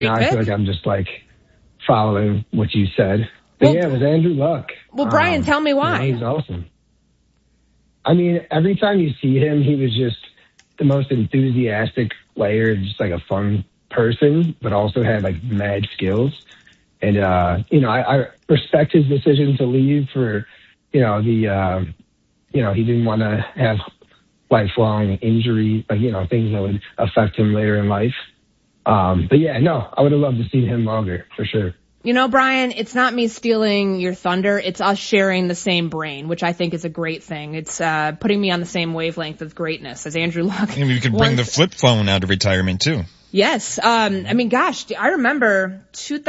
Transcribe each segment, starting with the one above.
Now I feel like I'm just following what you said. But it was Andrew Luck. Well, Brian, tell me why. He's awesome. I mean, every time you see him, he was just the most enthusiastic player, just a fun person, but also had mad skills. And, I respect his decision to leave for, he didn't want to have lifelong injury, things that would affect him later in life. But yeah, no, I would have loved to see him longer for sure. Brian, it's not me stealing your thunder. It's us sharing the same brain, which I think is a great thing. It's putting me on the same wavelength of greatness as Andrew Luck. Maybe you could bring the flip phone out of retirement too. Yes. I remember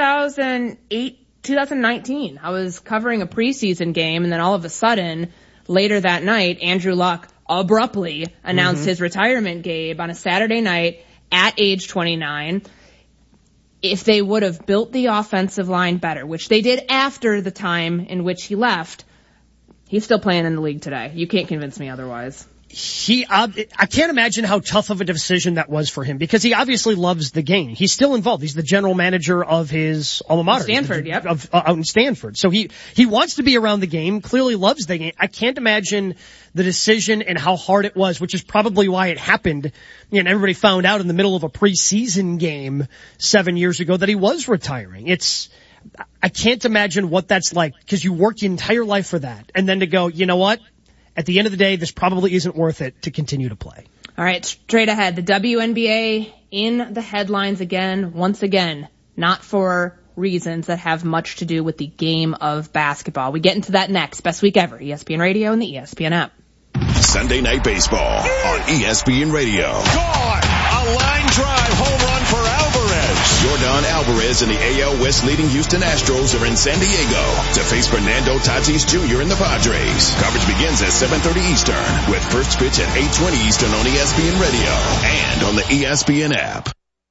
2019. I was covering a preseason game, and then all of a sudden, later that night, Andrew Luck abruptly announced his retirement, Gabe, on a Saturday night at age 29. If they would have built the offensive line better, which they did after the time in which he left, he's still playing in the league today. You can't convince me otherwise. I can't imagine how tough of a decision that was for him, because he obviously loves the game. He's still involved. He's the general manager of his alma mater. Stanford, yep. Out in Stanford. So he wants to be around the game, clearly loves the game. I can't imagine the decision and how hard it was, which is probably why it happened. And everybody found out in the middle of a preseason game 7 years ago that he was retiring. I can't imagine what that's like, because you worked your entire life for that. And then to go, you know what? At the end of the day, this probably isn't worth it to continue to play. All right, straight ahead. The WNBA in the headlines again, once again, not for reasons that have much to do with the game of basketball. We get into that next. Best week ever. ESPN Radio and the ESPN app. Sunday Night Baseball on ESPN Radio. Gone! A line drive home run for Alvarez. Yordan Alvarez and the AL West leading Houston Astros are in San Diego to face Fernando Tatis Jr. and the Padres. Coverage begins at 7:30 Eastern with first pitch at 8:20 Eastern on ESPN Radio and on the ESPN app.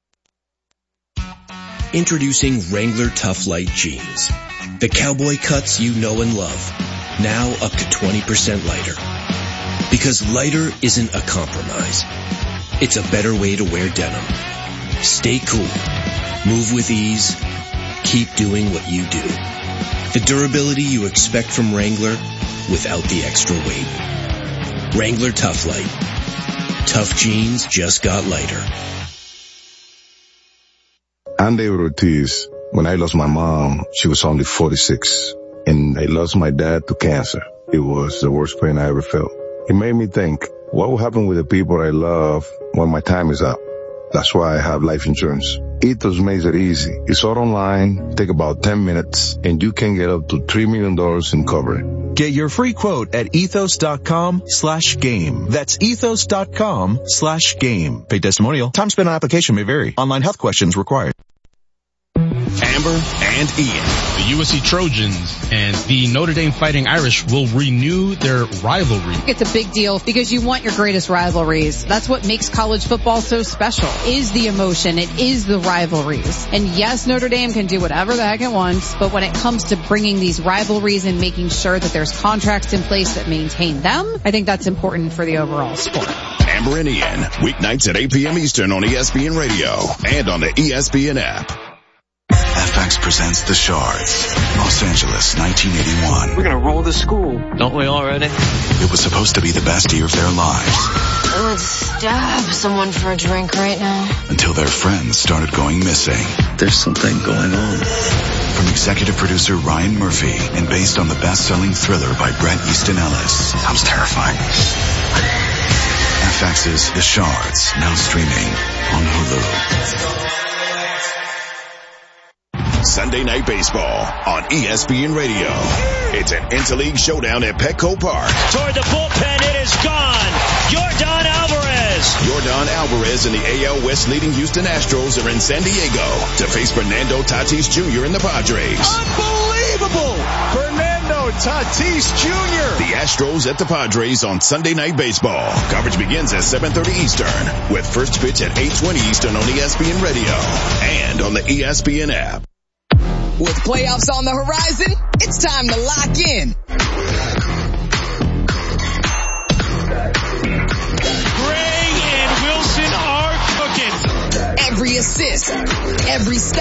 Introducing Wrangler Tough Light Jeans. The cowboy cuts you know and love. Now up to 20% lighter. Because lighter isn't a compromise. It's a better way to wear denim. Stay cool. Move with ease. Keep doing what you do. The durability you expect from Wrangler without the extra weight. Wrangler Tough Light. Tough jeans just got lighter. I'm David Ortiz. When I lost my mom, she was only 46. And I lost my dad to cancer. It was the worst pain I ever felt. It made me think, what will happen with the people I love when my time is up? That's why I have life insurance. Ethos makes it easy. It's all online, take about 10 minutes, and you can get up to $3 million in coverage. Get your free quote at ethos.com/game. That's ethos.com/game. Paid testimonial. Time spent on application may vary. Online health questions required. Amber and Ian. The USC Trojans and the Notre Dame Fighting Irish will renew their rivalry. It's a big deal because you want your greatest rivalries. That's what makes college football so special, is the emotion. It is the rivalries. And yes, Notre Dame can do whatever the heck it wants, but when it comes to bringing these rivalries and making sure that there's contracts in place that maintain them, I think that's important for the overall sport. Amber and Ian, weeknights at 8 p.m. Eastern on ESPN Radio and on the ESPN app. FX presents The Shards, Los Angeles, 1981. We're gonna roll the school. Don't we already? It was supposed to be the best year of their lives. I would stab someone for a drink right now. Until their friends started going missing. There's something going on. From executive producer Ryan Murphy and based on the best-selling thriller by Bret Easton Ellis. Sounds terrifying. FX's The Shards, now streaming on Hulu. Sunday Night Baseball on ESPN Radio. It's an interleague showdown at Petco Park. Toward the bullpen, it is gone. Yordan Alvarez. Yordan Alvarez and the AL West leading Houston Astros are in San Diego to face Fernando Tatis Jr. and the Padres. Unbelievable! Fernando Tatis Jr. The Astros at the Padres on Sunday Night Baseball. Coverage begins at 7:30 Eastern with first pitch at 8:20 Eastern on ESPN Radio and on the ESPN app. With playoffs on the horizon, it's time to lock in. Gray and Wilson are cooking. Every assists. Every stop